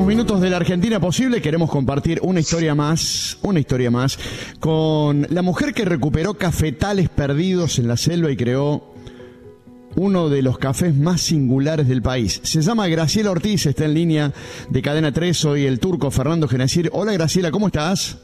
últimos minutos de la Argentina posible queremos compartir una historia más con la mujer que recuperó cafetales perdidos en la selva y creó uno de los cafés más singulares del país. Se llama Graciela Ortiz, está en línea de Cadena 3, soy el turco Fernando Genacir. Hola Graciela, ¿cómo estás?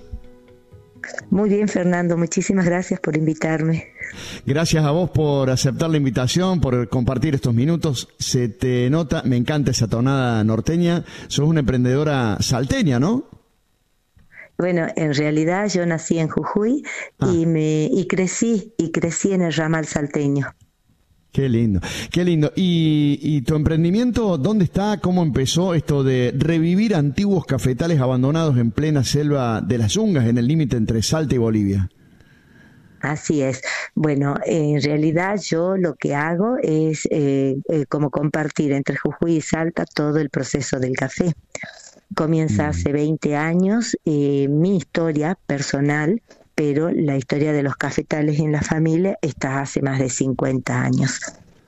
Muy bien, Fernando, muchísimas gracias por invitarme. Gracias a vos por aceptar la invitación, por compartir estos minutos. Se te nota, me encanta esa tonada norteña. Sos una emprendedora salteña, ¿no? Bueno, en realidad yo nací en Jujuy y crecí en el ramal salteño. Qué lindo, qué lindo. ¿Y tu emprendimiento dónde está? ¿Cómo empezó esto de revivir antiguos cafetales abandonados en plena selva de las Yungas, en el límite entre Salta y Bolivia? Así es. Bueno, en realidad yo lo que hago es como compartir entre Jujuy y Salta todo el proceso del café. Comienza hace 20 años mi historia personal, pero la historia de los cafetales en la familia está hace más de 50 años.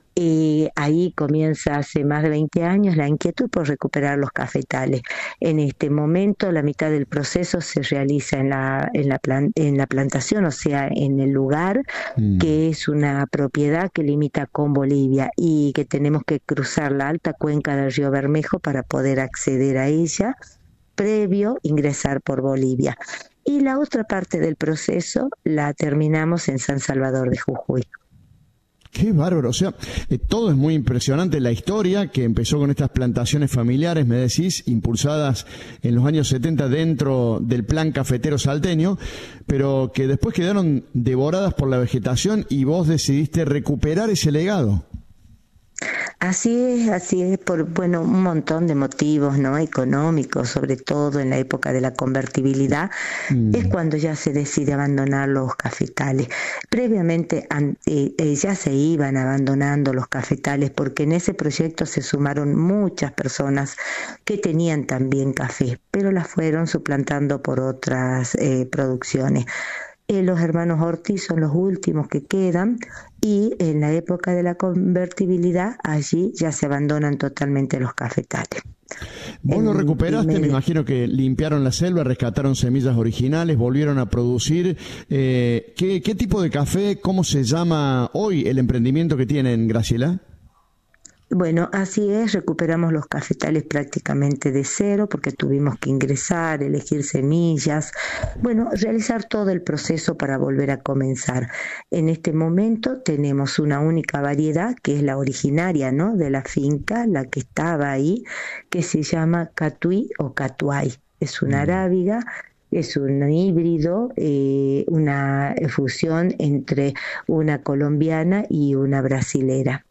Ahí comienza hace más de 20 años la inquietud por recuperar los cafetales. En este momento la mitad del proceso se realiza en la plantación, o sea, en el lugar, que es una propiedad que limita con Bolivia y que tenemos que cruzar la alta cuenca del río Bermejo para poder acceder a ella, previo ingresar por Bolivia. Y la otra parte del proceso la terminamos en San Salvador de Jujuy. Qué bárbaro, o sea, todo es muy impresionante, la historia que empezó con estas plantaciones familiares, me decís, impulsadas en los años 70 dentro del plan cafetero salteño, pero que después quedaron devoradas por la vegetación y vos decidiste recuperar ese legado. Así es, por un montón de motivos, ¿no? Económicos, sobre todo en la época de la convertibilidad, es cuando ya se decide abandonar los cafetales. Previamente ya se iban abandonando los cafetales porque en ese proyecto se sumaron muchas personas que tenían también café, pero las fueron suplantando por otras producciones. Los hermanos Ortiz son los últimos que quedan y en la época de la convertibilidad allí ya se abandonan totalmente los cafetales. Vos lo recuperaste, me imagino que limpiaron la selva, rescataron semillas originales, volvieron a producir. ¿Qué tipo de café, cómo se llama hoy el emprendimiento que tienen, Graciela? Bueno, así es, recuperamos los cafetales prácticamente de cero porque tuvimos que ingresar, elegir semillas, realizar todo el proceso para volver a comenzar. En este momento tenemos una única variedad que es la originaria, ¿no?, de la finca, la que estaba ahí, que se llama Catuí o Catuay. Es una arábiga. Es un híbrido, una fusión entre una colombiana y una brasilera.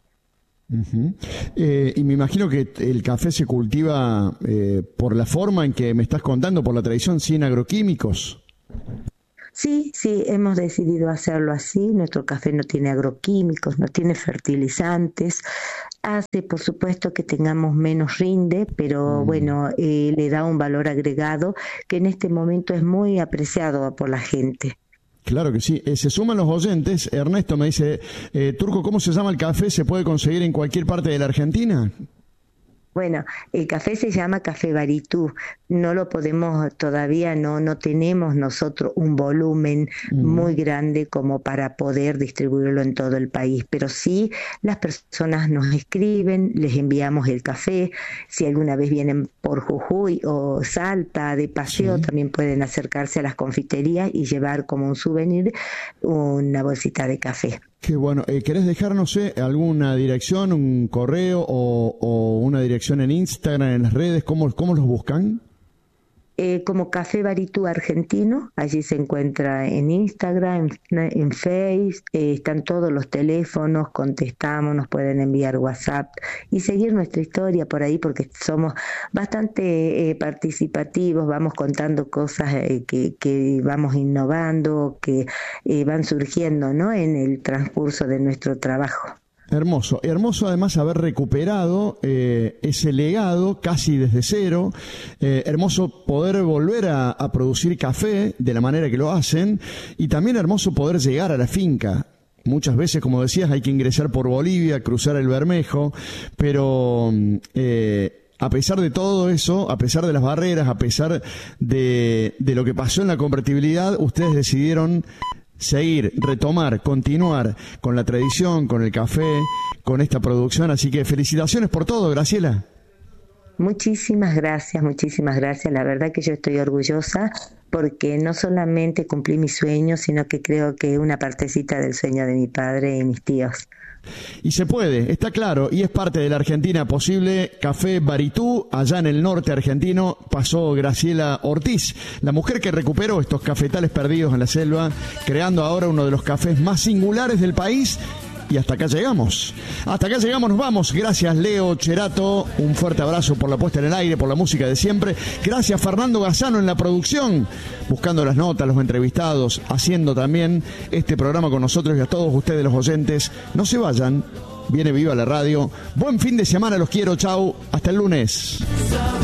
Y me imagino que el café se cultiva por la forma en que me estás contando, por la tradición, sin agroquímicos. Sí, hemos decidido hacerlo así. Nuestro café no tiene agroquímicos, no tiene fertilizantes. Hace, por supuesto, que tengamos menos rinde, pero le da un valor agregado que en este momento es muy apreciado por la gente. Claro que sí. Se suman los oyentes. Ernesto me dice, Turco, ¿cómo se llama el café? ¿Se puede conseguir en cualquier parte de la Argentina? Bueno, el café se llama Café Baritú. No lo podemos, todavía no tenemos nosotros un volumen muy grande como para poder distribuirlo en todo el país, pero sí las personas nos escriben, les enviamos el café. Si alguna vez vienen por Jujuy o Salta de paseo, también pueden acercarse a las confiterías y llevar como un souvenir una bolsita de café. Qué bueno. ¿Querés dejar, no sé, alguna dirección, un correo o una dirección en Instagram, en las redes? ¿Cómo los buscan? Como Café Baritú Argentino, allí se encuentra en Instagram, en Face, están todos los teléfonos, contestamos, nos pueden enviar WhatsApp y seguir nuestra historia por ahí porque somos bastante participativos, vamos contando cosas que vamos innovando, que van surgiendo, ¿no?, en el transcurso de nuestro trabajo. Hermoso, hermoso además haber recuperado ese legado casi desde cero, hermoso poder volver a producir café de la manera que lo hacen y también hermoso poder llegar a la finca. Muchas veces, como decías, hay que ingresar por Bolivia, cruzar el Bermejo, pero a pesar de todo eso, a pesar de las barreras, a pesar de lo que pasó en la convertibilidad, ustedes decidieron seguir, retomar, continuar con la tradición, con el café, con esta producción. Así que felicitaciones por todo, Graciela. Muchísimas gracias, muchísimas gracias. La verdad que yo estoy orgullosa porque no solamente cumplí mi sueño, sino que creo que una partecita del sueño de mi padre y mis tíos. Y se puede, está claro, y es parte de la Argentina posible. Café Baritú, allá en el norte argentino, pasó Graciela Ortiz, la mujer que recuperó estos cafetales perdidos en la selva, creando ahora uno de los cafés más singulares del país. Y hasta acá llegamos. Hasta acá llegamos, nos vamos. Gracias, Leo Cherato. Un fuerte abrazo por la puesta en el aire, por la música de siempre. Gracias, Fernando Gazzano, en la producción, buscando las notas, los entrevistados, haciendo también este programa con nosotros, y a todos ustedes, los oyentes. No se vayan. Viene Viva la Radio. Buen fin de semana, los quiero. Chau. Hasta el lunes.